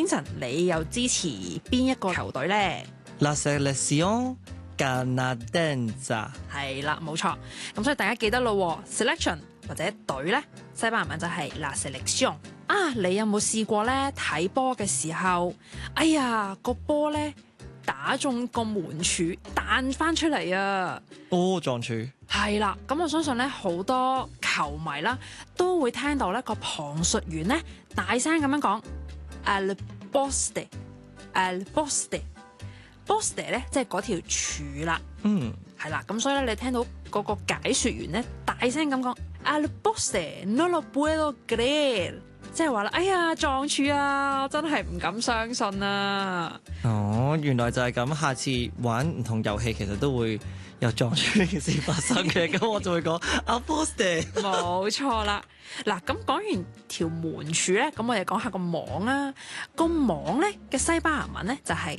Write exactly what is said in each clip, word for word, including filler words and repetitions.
Vincent， 你又支持邊一個球隊咧 La selección canadense 係啦，冇錯。咁所以大家記得咯 ，selection 或者隊咧，西班牙文就係 la selección。啊，你有冇試過咧睇波嘅時候，哎呀個波咧打中個門柱彈翻出嚟啊！ 波撞柱。 係啦，咁我相信咧好多球迷啦都會聽到咧個旁述員咧大聲咁樣講 al poste al poste poste 咧即係嗰條柱啦。 嗯， 係啦，咁所以咧你聽到嗰個解說員咧大聲咁講 al poste no lo puedo creer， 即係話啦，哎呀撞柱啊，我真係唔敢相信啊！ 哦，原來就係咁，下次玩唔同遊戲其實都會有撞柱嘅事發生嘅，咁我就會講 al poste。 冇錯啦，嗱咁講完條門柱咧，咁我哋講下個網啊。個網咧嘅西班牙文咧就係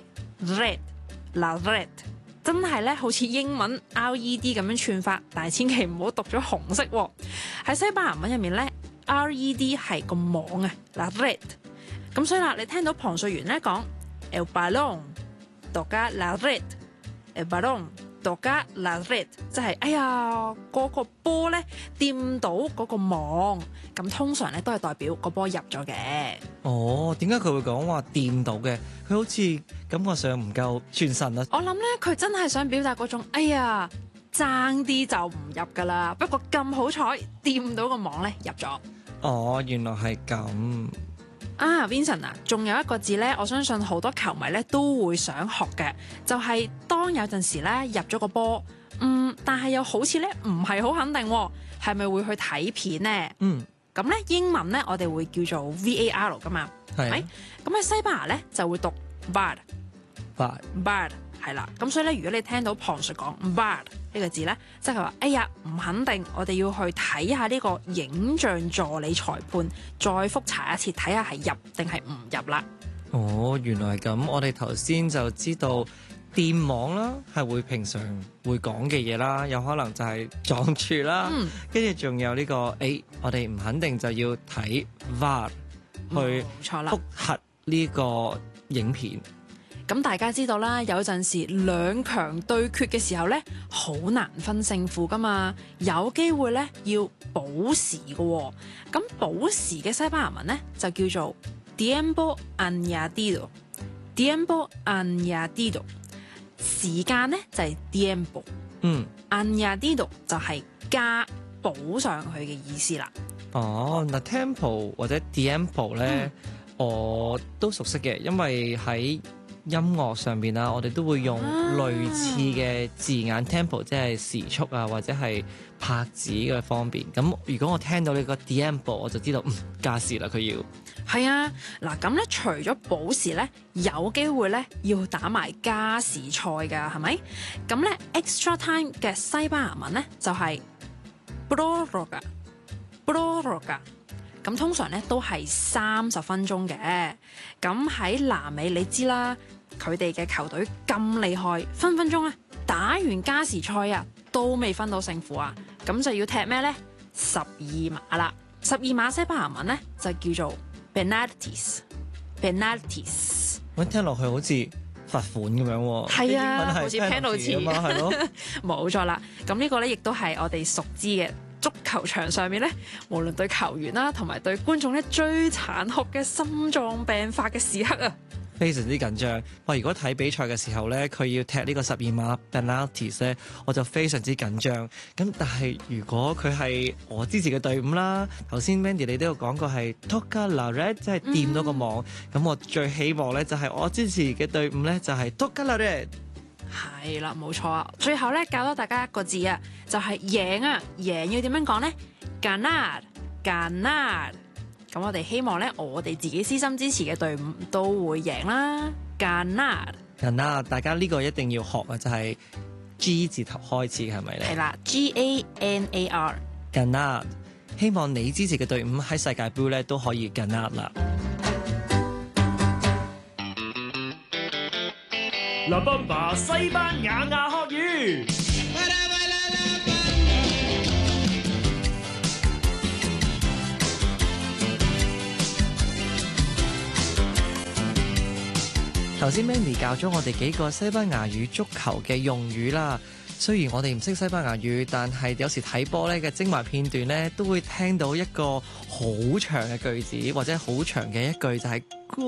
red，la red， 真係咧好似英文 R E D 咁樣串法，但係千祈唔好讀咗紅色喎。喺西班牙文入面咧 R E D 係個網啊，la red。咁所以啦，你聽到旁述員咧講 el balón toca la red，el balón toca la red， 即係哎呀嗰個波咧掂到嗰個網，咁通常咧都係代表個波入咗嘅。 哦，點解佢會講話掂到嘅？佢好似感覺上唔夠全神啊！ 我諗咧佢真係想表達嗰種哎呀爭啲就唔入噶啦，不過咁好彩掂到個網咧入咗。 哦，原來係咁。 啊 Vincent 啊，仲有一個字咧，我相信好多球迷咧都會想學嘅，就係、是、當有陣時咧入咗個波，嗯，但係又好似咧唔係好肯定，係咪會去睇片呢？ 嗯， 咁咧英文咧我哋會叫做 V A R 噶嘛，係咪？咁喺西班牙咧就會讀 V A R，V A R 係啦。咁所以咧，如果你聽到旁述講 V A R 呢個字咧，即係話哎呀唔肯定，我哋要去睇下呢個影像助理裁判，再複查一次，睇下係入定係唔入啦。 哦，原來係咁。我哋頭先就知道電網啦，係會平常會講嘅嘢啦，有可能就係撞柱啦，跟住仲有呢、這個誒、哎，我哋唔肯定就要睇 V A R 去複核呢個影片。 咁大家知道啦，有陣時兩強對決嘅時候咧，好難分勝負噶嘛，有機會咧要補時嘅喎。咁補時嘅西班牙文咧就叫做 tiempo añadido，tiempo añadido， 時間咧就係 tiempo， 嗯 añadido 就係加補上去嘅意思啦。 哦，嗱 tempo 或者 tiempo 咧、嗯，我都熟悉嘅，因為喺音樂上邊啦，我哋都會用類似嘅字眼、啊、tempo 即係時速啊，或者係拍子嘅方面。咁如果我聽到呢個 tiempo， 我就知道嗯加時啦，佢要係啊。嗱咁咧，除咗補時咧，有機會咧要打埋加時賽㗎，係咪？咁咧 extra time 嘅西班牙文咧就係 prórroga，prórroga。咁通常咧都係三十分鐘嘅。咁喺南美你知啦，佢哋嘅球隊咁厲害，分分鐘啊打完加時賽啊都未分到勝負啊，咁就要踢咩咧？十二碼啦。十二碼西班牙文咧就叫做 penalties，penalties。 咁聽落去好似罰款咁樣喎。 係啊，好似 penalty 啊嘛，係咯， 冇錯啦。咁呢個咧亦都係我哋熟知嘅。足球場上面咧，無論對球員啦，同埋對觀眾咧，最殘酷嘅心臟病發嘅時刻啊， 非常之緊張。我如果睇比賽嘅時候咧，佢要踢呢個十二碼 penalties 咧，我就非常之緊張。咁但係如果佢係我支持嘅隊伍啦，頭先 Mandy 你都有講過係 toca la red， 即係掂到個網。咁、嗯、我最希望咧就係我支持嘅隊伍咧就係 toca la red。 係啦，冇錯啊！最後咧教多大家一個字啊，就係、是、贏啊！贏要點樣講咧 ？ganar，ganar。咁我哋希望咧，我哋自己私心支持嘅隊伍都會贏啦 ！ganar，ganar。 大家呢個一定要學啊，就係、是、G 字頭開始係咪咧？ 係啦 ，G A N A R。ganar。 希望你支持嘅隊伍喺世界盃咧都可以 ganar 啦。 La Bamba 西班牙牙學語。 頭先 Mandy 教咗我哋幾個西班牙語足球嘅用語啦。雖然我哋唔識西班牙語，但係有時睇波咧嘅精華片段咧，都會聽到一個好長嘅句子，或者好長嘅一句就係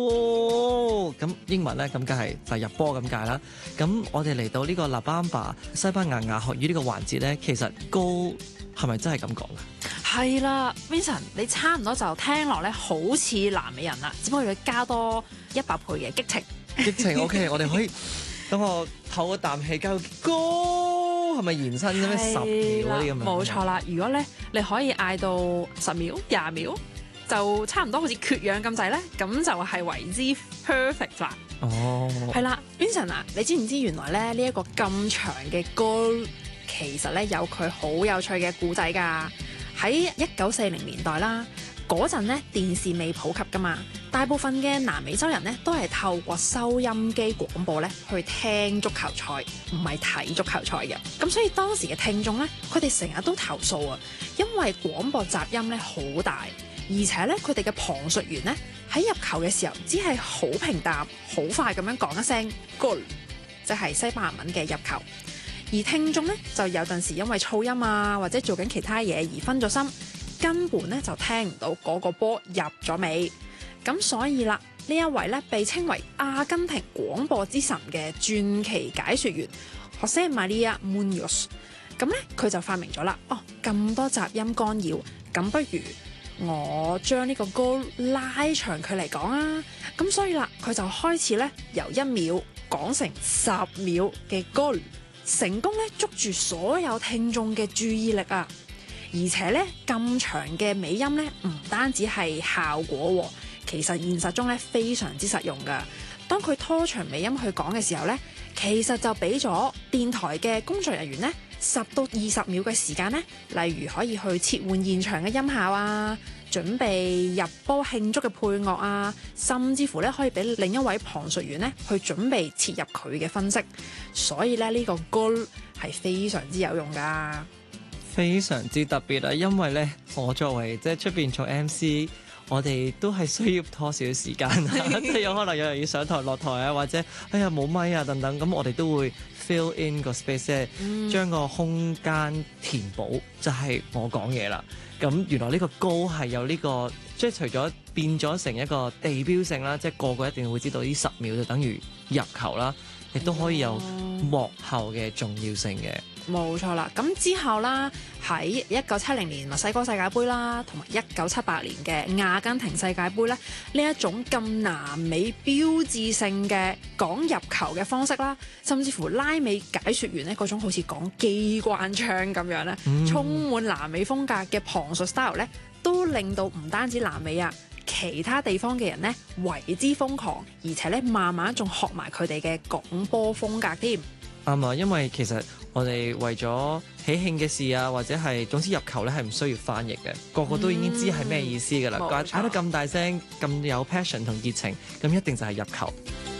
goal。咁英文咧咁梗係就係入波咁解啦。咁我哋嚟到呢個 La Bamba 西班牙雅學語呢個環節咧，其實 goal 係咪真係咁講㗎？ 係啦 Vincent，你差唔多就聽落咧，好似南美人啦，只不過要加多一百倍嘅激情。 激情 OK， 我哋可以等我唞一啖氣，加個 goal 係咪延伸咗咩十秒嗰啲咁樣？ 冇錯啦，如果咧你可以嗌到十秒、廿秒，就差唔多好似缺氧咁滯咧，咁就係為之 perfect 啦。 哦， 係啦 Vincent 啊，你知唔知原來咧呢一個咁長嘅 goal 其實咧有佢好有趣嘅故仔㗎？喺一九四零年代啦，嗰陣咧電視未普及㗎嘛，大部分嘅南美洲人咧都係透過收音機廣播咧去聽足球賽，唔係睇足球賽嘅。咁所以當時嘅聽眾咧，佢哋成日都投訴啊，因為廣播雜音咧好大，而且咧佢哋嘅旁述員咧喺入球嘅時候，只係好平淡、好快咁樣講一聲 goal， 即係西班牙文嘅入球。而聽眾咧就有陣時因為噪音啊，或者做緊其他嘢而分咗心，根本咧就聽唔到嗰個波入咗未。咁所以啦，呢一位咧被稱為阿根廷廣播之神嘅傳奇解說員 José María Muñoz， 咁咧佢就發明咗啦，哦咁多雜音干擾，咁不如我將呢個 goal 拉長佢嚟講啊。咁所以啦，佢就開始咧由一秒講成十秒嘅 goal，成功咧捉住所有聽眾嘅注意力啊！而且咧咁長嘅尾音咧，唔單止係效果，其實現實中咧非常之實用㗎。當佢拖長尾音去講嘅時候咧，其實就俾咗電台嘅工作人員咧十到二十秒嘅時間咧，例如可以去切換現場嘅音效啊，準備入波慶祝嘅配樂啊，甚至乎咧可以俾另一位旁述員咧去準備切入佢嘅分析。所以咧呢個 goal 係非常之有用㗎， 非常之特別啊！因為咧我作為即係出邊做 M C，我哋都係需要拖少少時間啊，即係有可能有人要上台落台啊，或者哎呀冇咪啊等等，咁我哋都會 fill in 個 space，即係將個空間填補，就係我講嘢啦。咁原來呢個高係有呢個，即係除咗變咗成一個地標性啦，即係個個一定會知道呢十秒就等於入球啦，亦都可以有幕後嘅重要性嘅。 冇錯啦，咁之後啦，喺一九七零年墨西哥世界盃啦，同埋一九七八年嘅阿根廷世界盃咧，呢一種咁南美標誌性嘅講入球嘅方式啦，甚至乎拉美解說員呢嗰種好似講機關槍咁樣咧， 嗯、 充滿南美風格嘅旁述 style 咧，都令到唔單止南美啊，其他地方嘅人呢為之瘋狂，而且咧慢慢仲學埋佢哋嘅廣播風格添。 啱啊，因為其實我哋為咗喜慶嘅事啊，或者係總之入球咧係唔需要翻譯嘅，個個都已經知係咩意思㗎啦。嗌得咁大聲，咁有 passion 同熱情，咁一定就係入球。